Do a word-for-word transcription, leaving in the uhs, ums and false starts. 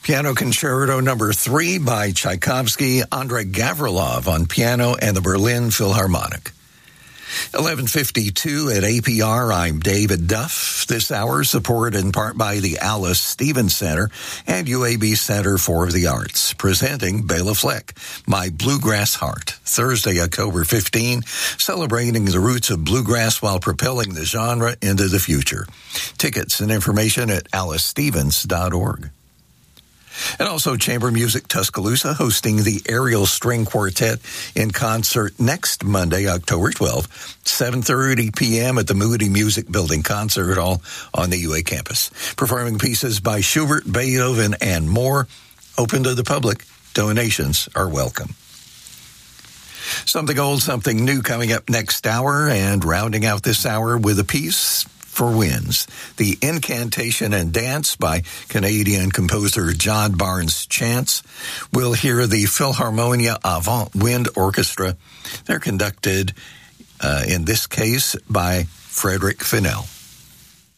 Piano Concerto Number Three by Tchaikovsky, Andrei Gavrilov on piano, and the Berlin Philharmonic. eleven fifty-two at A P R, I'm David Duff. This hour supported in part by the Alice Stevens Center and U A B Center for the Arts, presenting Bela Fleck, My Bluegrass Heart, Thursday, October fifteenth, celebrating the roots of bluegrass while propelling the genre into the future. Tickets and information at alice stevens dot org. And also Chamber Music Tuscaloosa hosting the Ariel String Quartet in concert next Monday, October twelfth, seven thirty p.m. at the Moody Music Building Concert Hall on the U A campus. Performing pieces by Schubert, Beethoven, and more. Open to the public. Donations are welcome. Something old, something new coming up next hour, and rounding out this hour with a piece for winds. The Incantation and Dance by Canadian composer John Barnes Chance. We'll hear the Philharmonia Avant Wind Orchestra. They're conducted, uh, in this case, by Frederick Fennell.